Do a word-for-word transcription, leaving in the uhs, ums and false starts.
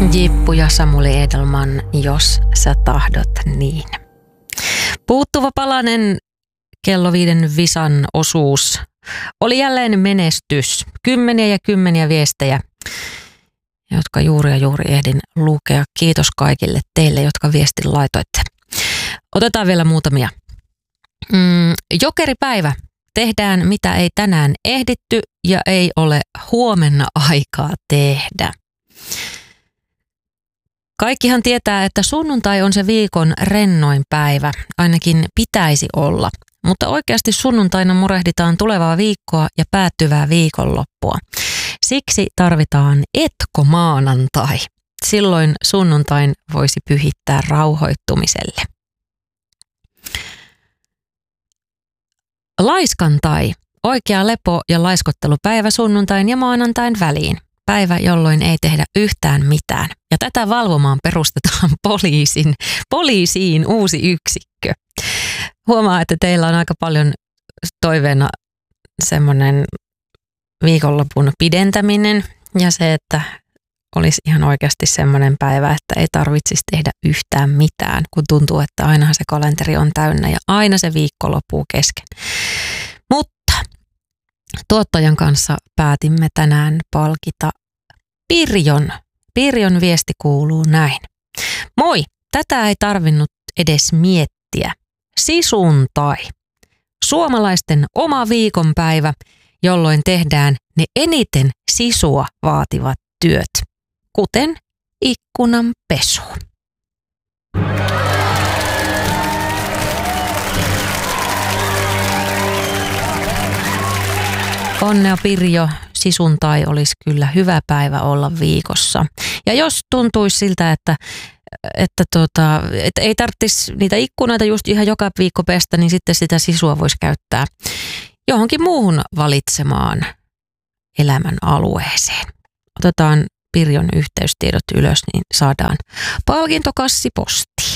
Jippu ja Samuli Edelman, jos sä tahdot niin. Puuttuva palanen kello viiden visan osuus oli jälleen menestys. Kymmeniä ja kymmeniä viestejä, jotka juuri ja juuri ehdin lukea. Kiitos kaikille teille, jotka viestin laitoitte. Otetaan vielä muutamia. Mm, jokeripäivä. Tehdään mitä ei tänään ehditty ja ei ole huomenna aikaa tehdä. Kaikkihan tietää, että sunnuntai on se viikon rennoin päivä, ainakin pitäisi olla. Mutta oikeasti sunnuntaina murehditaan tulevaa viikkoa ja päättyvää viikonloppua. Siksi tarvitaan etkomaanantai. Silloin sunnuntain voisi pyhittää rauhoittumiselle. Laiskantai. Oikea lepo- ja laiskottelupäivä sunnuntain ja maanantain väliin. Päivä, jolloin ei tehdä yhtään mitään. Ja tätä valvomaan perustetaan poliisin, poliisiin uusi yksikkö. Huomaa, että teillä on aika paljon toiveena semmoinen viikonlopun pidentäminen ja se, että olisi ihan oikeasti semmoinen päivä, että ei tarvitsisi tehdä yhtään mitään, kun tuntuu, että aina se kalenteri on täynnä ja aina se viikko loppuu kesken. Mutta tuottajan kanssa päätimme tänään palkita Pirjon. Pirjon viesti kuuluu näin. Moi, tätä ei tarvinnut edes miettiä. Sisuntai. Suomalaisten oma viikonpäivä, jolloin tehdään ne eniten sisua vaativat työt, kuten ikkunan pesu. Onnea Pirjo, sisuntai olisi kyllä hyvä päivä olla viikossa. Ja jos tuntuisi siltä, että, että, tota, että ei tarvitsisi niitä ikkunoita just ihan joka viikko pestä, niin sitten sitä sisua voisi käyttää johonkin muuhun valitsemaan elämän alueeseen. Otetaan Pirjon yhteystiedot ylös, niin saadaan palkintokassi postiin.